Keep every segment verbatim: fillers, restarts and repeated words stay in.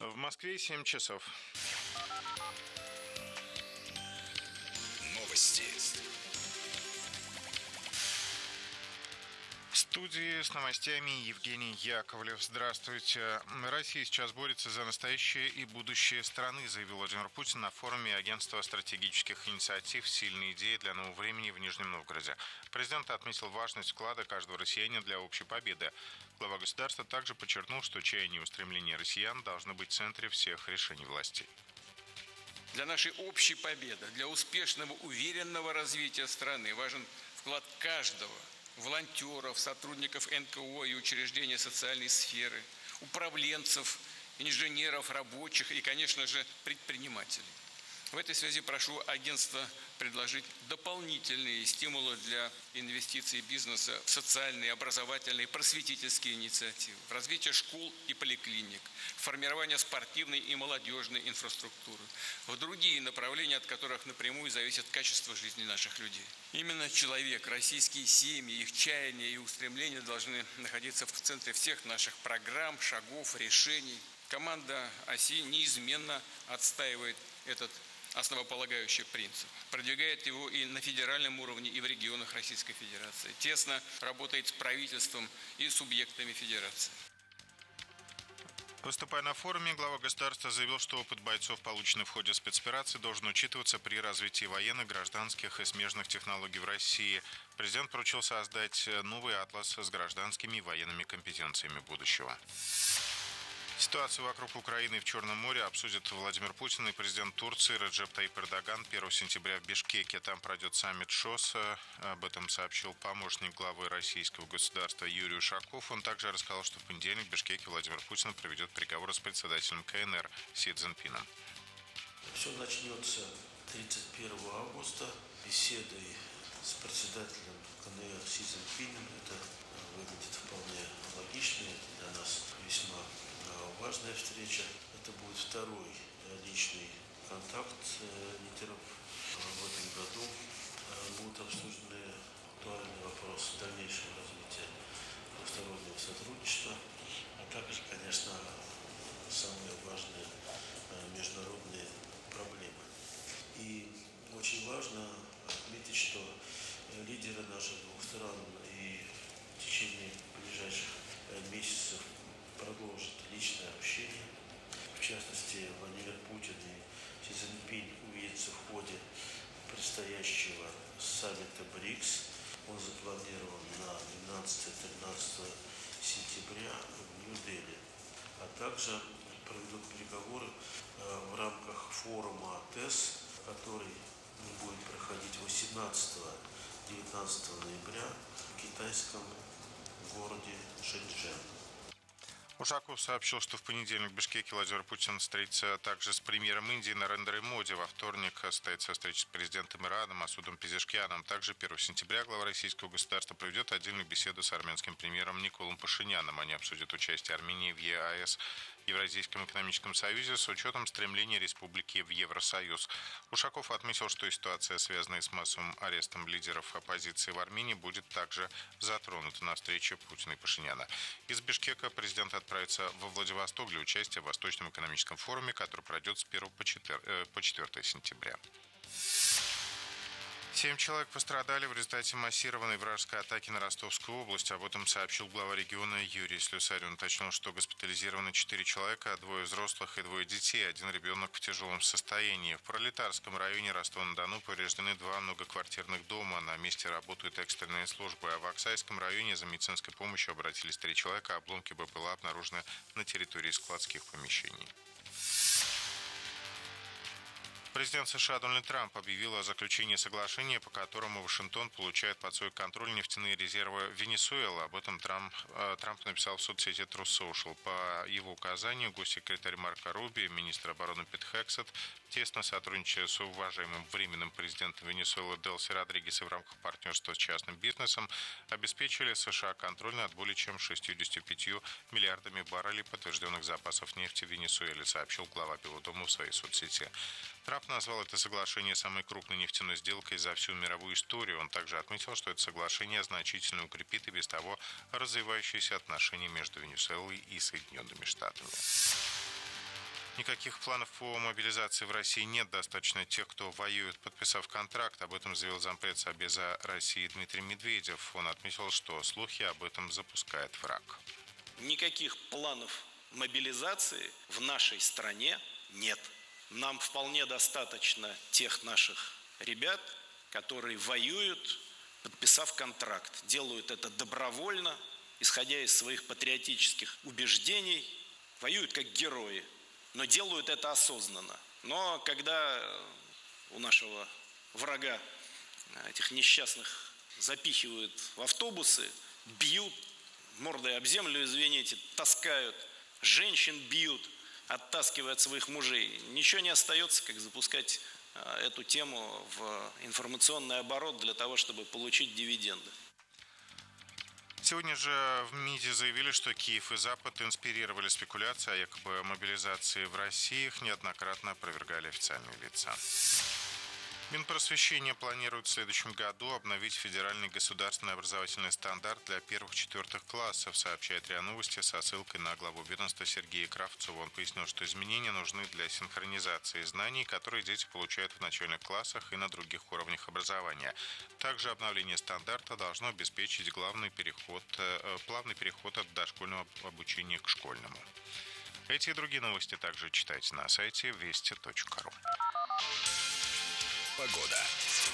В Москве семь часов. Новости. В студии с новостями Евгений Яковлев. Здравствуйте. Россия сейчас борется за настоящее и будущее страны, заявил Владимир Путин на форуме Агентства стратегических инициатив «Сильные идеи для нового времени» в Нижнем Новгороде. Президент отметил важность вклада каждого россиянина для общей победы. Глава государства также подчеркнул, что чаяния и устремления россиян должны быть в центре всех решений властей. Для нашей общей победы, для успешного, уверенного развития страны важен вклад каждого. Волонтеров, сотрудников эн ка о и учреждений социальной сферы, управленцев, инженеров, рабочих и, конечно же, предпринимателей. В этой связи прошу агентство предложить дополнительные стимулы для инвестиций бизнеса в социальные, образовательные, просветительские инициативы, в развитие школ и поликлиник, в формирование спортивной и молодежной инфраструктуры, в другие направления, от которых напрямую зависит качество жизни наших людей. Именно человек, российские семьи, их чаяния и устремления должны находиться в центре всех наших программ, шагов, решений. Команда ОСИ неизменно отстаивает этот основополагающий принцип. Продвигает его и на федеральном уровне, и в регионах Российской Федерации. Тесно работает с правительством и субъектами федерации. Выступая на форуме, глава государства заявил, что опыт бойцов, полученный в ходе спецоперации, должен учитываться при развитии военных, гражданских и смежных технологий в России. Президент поручил создать новый атлас с гражданскими и военными компетенциями будущего. Ситуацию вокруг Украины и в Черном море обсудят Владимир Путин и президент Турции Реджеп Таyyip Эрдоган первого сентября в Бишкеке. Там пройдет саммит ШОС. Об этом сообщил помощник главы российского государства Юрий Ушаков. Он также рассказал, что в понедельник в Бишкеке Владимир Путин проведет переговоры с председателем ка эн эр Си Цзиньпином. Все начнется тридцать первого августа беседой с председателем ка эн эр Си Цзиньпином. Это выглядит вполне логично, для нас весьма важная встреча. Это будет второй личный контакт лидеров. В этом году будут обсуждены актуальные вопросы дальнейшего развития двустороннего сотрудничества, а также, конечно, самые важные международные проблемы. И очень важно отметить, что лидеры наших двух стран и в течение ближайших месяцев продолжит личное общение. В частности, Владимир Путин и Си Цзиньпин увидятся в ходе предстоящего саммита БРИКС. Он запланирован на двенадцатое-тринадцатое сентября в Нью-Дели. А также проведут переговоры в рамках форума ТЭС, который будет проходить восемнадцатого-девятнадцатого ноября в китайском городе Шэньчжэнь. Ушаков сообщил, что в понедельник в Бишкеке Владимир Путин встретится также с премьером Индии Нарендрой Моди. Во вторник состоится встреча с президентом Ирана Масудом Пезешкианом. Также первого сентября глава российского государства проведет отдельную беседу с армянским премьером Николом Пашиняном. Они обсудят участие Армении в е а эс, Евразийском экономическом союзе, с учетом стремления республики в Евросоюз. Ушаков отметил, что ситуация, связанная с массовым арестом лидеров оппозиции в Армении, будет также затронута на встрече Путина и Пашиняна. Из Бишкека президент отправится во Владивосток для участия в Восточном экономическом форуме, который пройдет с первого по четвёртое сентября. Семь человек пострадали в результате массированной вражеской атаки на Ростовскую область. Об этом сообщил глава региона Юрий Слюсарь. Он уточнил, что госпитализированы четыре человека, двое взрослых и двое детей, один ребенок в тяжелом состоянии. В Пролетарском районе Ростова-на-Дону повреждены два многоквартирных дома. На месте работают экстренные службы. А в Аксайском районе за медицинской помощью обратились три человека. Обломки БПЛА обнаружены на территории складских помещений. Президент США Дональд Трамп объявил о заключении соглашения, по которому Вашингтон получает под свой контроль нефтяные резервы Венесуэлы. Об этом Трамп, Трамп написал в соцсети Truth Social. По его указанию, госсекретарь Марко Рубио, министр обороны Пит Хексет, тесно сотрудничая с уважаемым временным президентом Венесуэлы Делси Родригесом в рамках партнерства с частным бизнесом, обеспечили США контроль над более чем шестьюдесятью пятью миллиардами баррелей подтвержденных запасов нефти в Венесуэле, сообщил глава Белого дома в своей соцсети. Трамп назвал это соглашение самой крупной нефтяной сделкой за всю мировую историю. Он также отметил, что это соглашение значительно укрепит и без того развивающиеся отношения между Венесуэлой и Соединенными Штатами. Никаких планов по мобилизации в России нет. Достаточно тех, кто воюет, подписав контракт. Об этом заявил зампред Совбеза России Дмитрий Медведев. Он отметил, что слухи об этом запускает враг. Никаких планов мобилизации в нашей стране нет. Нам вполне достаточно тех наших ребят, которые воюют, подписав контракт. Делают это добровольно, исходя из своих патриотических убеждений. Воюют как герои, но делают это осознанно. Но когда у нашего врага этих несчастных запихивают в автобусы, бьют, мордой об землю, извините, таскают, женщин бьют, оттаскивая от своих мужей, ничего не остается, как запускать эту тему в информационный оборот для того, чтобы получить дивиденды. Сегодня же в МИДе заявили, что Киев и Запад инспирировали спекуляции о якобы мобилизации в России. Их неоднократно опровергали официальные лица. Минпросвещение планирует в следующем году обновить федеральный государственный образовательный стандарт для первых-четвертых классов, сообщает РИА Новости со ссылкой на главу ведомства Сергея Кравцова. Он пояснил, что изменения нужны для синхронизации знаний, которые дети получают в начальных классах и на других уровнях образования. Также обновление стандарта должно обеспечить главный переход, плавный переход от дошкольного обучения к школьному. Эти и другие новости также читайте на сайте вести точка ру. Погода.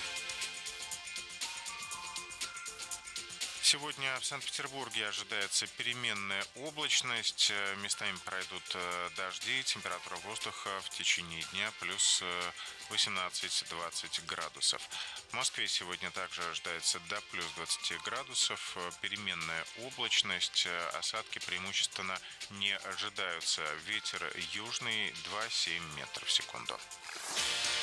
Сегодня в Санкт-Петербурге ожидается переменная облачность. Местами пройдут дожди. Температура воздуха в течение дня плюс восемнадцать-двадцать градусов. В Москве сегодня также ожидается до плюс двадцати градусов. Переменная облачность. Осадки преимущественно не ожидаются. Ветер южный два-семь метров в секунду.